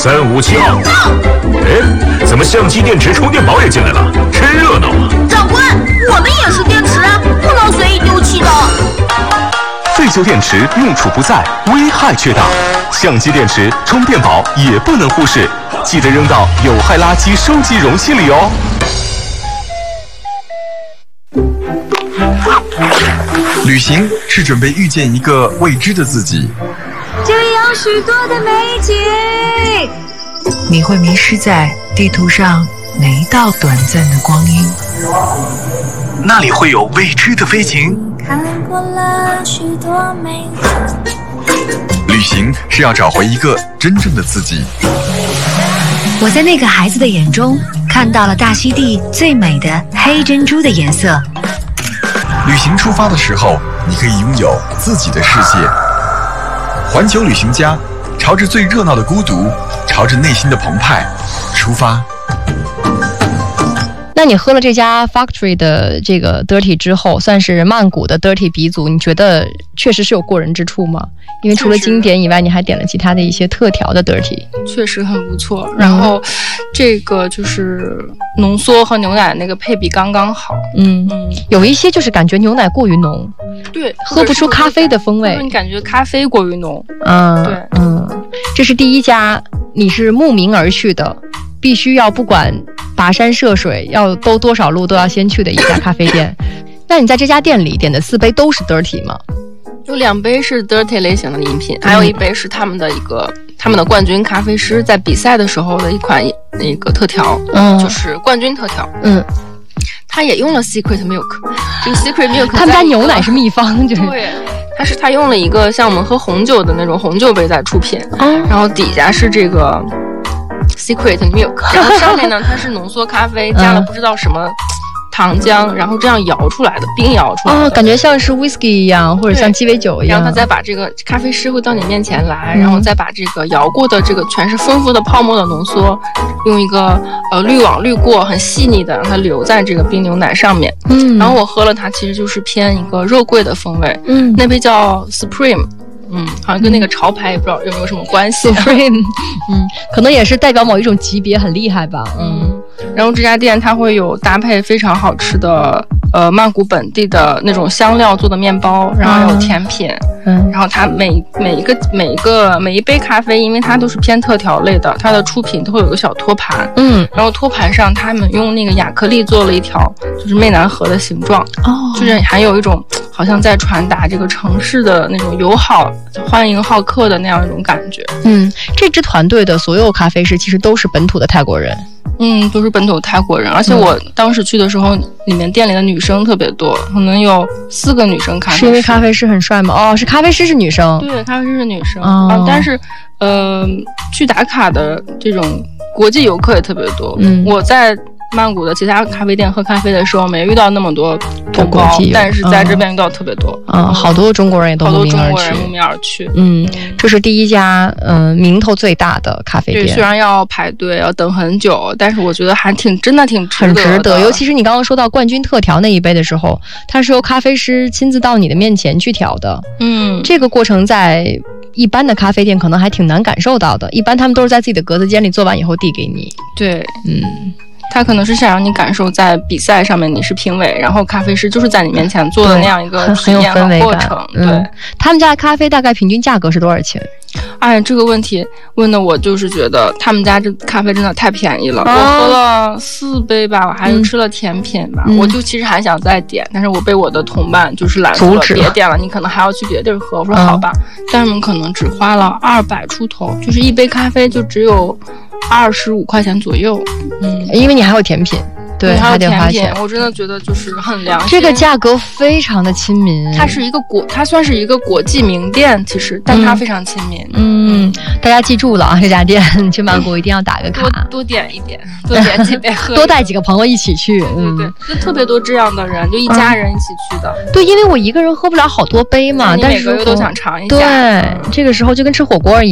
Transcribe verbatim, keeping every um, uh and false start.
三五七号。哎，怎么相机、电池、充电宝也进来了？真热闹啊！ 长官，我们也是电池啊，不能随意丢弃的。 废旧电池用处不在，危害却大。相机、电池、充电宝也不能忽视，记得扔到有害垃圾收集容器里哦。 旅行是准备遇见一个未知的自己， 这里有许多的美景， 你会迷失在地图上哪一道短暂的光阴？ 那里会有未知的飞行。 看过了许多美景。 旅行是要找回一个真正的自己。 我在那个孩子的眼中看到了大溪地最美的黑珍珠的颜色。 旅行出发的时候，你可以拥有自己的世界。环球旅行家，朝着最热闹的孤独，朝着内心的澎湃出发。 那你喝了这家 Factory 的这个 Dirty 之后，算是曼谷的 Dirty 鼻祖，你觉得确实是有过人之处吗？因为除了经典以外，你还点了其他的一些特调的 Dirty， 确实很不错。然后这个就是浓缩和牛奶那个配比刚刚好。 嗯嗯，有一些就是感觉牛奶过于浓， 对， 喝不出咖啡的风味。 你感觉咖啡过于浓。 嗯， 对， 嗯，这是第一家，你是慕名而去的，必须要不管跋山涉水，要兜多少路都要先去的一家咖啡店。那你在这家店里点的四杯都是 Dirty 吗？ 有两杯是 Dirty 类型的饮品，还有一杯是他们的一个他们的冠军咖啡师在比赛的时候的一款那个特调，嗯，就是冠军特调， 嗯， 他也用了 Secret Milk， 这个 Secret Milk 他们家牛奶是秘方，就是对，他是他用了一个像我们喝红酒的那种红酒杯在出品，嗯，然后底下是这个 Secret Milk， 然后上面呢它是浓缩咖啡加了不知道什么糖浆，然后这样摇出来的，冰摇出来的， 哦，感觉像是 whisky 一样，或者像鸡尾酒一样。 然后他再把这个咖啡师会到你面前来，嗯、然后再把这个摇过的这个全是丰富的泡沫的浓缩，用一个呃滤网滤过，很细腻的让它留在这个冰牛奶上面。嗯，然后我喝了它，其实就是偏一个肉桂的风味。嗯，那杯叫 Supreme。嗯，好像跟那个潮牌也不知道有没有什么关系。 Supreme， 嗯，可能也是代表某一种级别，很厉害吧。嗯， 然后这家店它会有搭配非常好吃的，呃，曼谷本地的那种香料做的面包，然后还有甜品。嗯，然后它每每一个每一个每一杯咖啡，因为它都是偏特调类的，它的出品都会有个小托盘。嗯，然后托盘上他们用那个亚克力做了一条，就是湄南河的形状。哦，就是还有一种好像在传达这个城市的那种友好。欢迎好客的那样一种感觉。 嗯，这支团队的所有咖啡师其实都是本土的泰国人。 嗯，都是本土泰国人，而且我当时去的时候，里面店里的女生特别多，可能有四个女生咖啡师。 是因为咖啡师很帅吗？哦，是咖啡师是女生。 对，咖啡师是女生。哦、啊，但是呃，去打卡的这种国际游客也特别多。嗯，我在曼谷的其他咖啡店喝咖啡的时候没遇到那么多同胞，但是在这边遇到特别多。 嗯，嗯好多中国人也都慕名而去。 好多中国人慕名而去。 嗯，这是第一家嗯、呃、名头最大的咖啡店。 对，虽然要排队要等很久，但是我觉得还挺真的挺值得的。 很值得，尤其是你刚刚说到冠军特调那一杯的时候，它是由咖啡师亲自到你的面前去调的。嗯，这个过程在一般的咖啡店可能还挺难感受到的，一般他们都是在自己的格子间里做完以后递给你。 对，嗯。他可能是想让你感受在比赛上面你是评委，然后咖啡师就是在你面前做的那样一个体验和过程。对， 嗯、他们家的咖啡大概平均价格是多少钱？ 哎，这个问题问的我就是觉得他们家这咖啡真的太便宜了。哦、我喝了四杯吧，我还吃了甜品吧、嗯，我就其实还想再点，但是我被我的同伴就是拦住了，别点了，你可能还要去别的地儿喝。我说好吧，嗯、但是我们可能只花了二百出头，就是一杯咖啡就只有二十五块钱左右。 嗯，因为你还有甜品。对， 还有甜品，我真的觉得就是很良心。 这个价格非常的亲民， 它是一个国，它算是一个国际名店，其实，但它非常亲民。 嗯，大家记住了啊，这家店去曼谷一定要打个卡， 多多点一点，多点几杯喝， 多带几个朋友一起去。 嗯，对对，就特别多这样的人，就一家人一起去的。 嗯、对，因为我一个人喝不了好多杯嘛，但是每个月都想尝一下。 对，这个时候就跟吃火锅一样。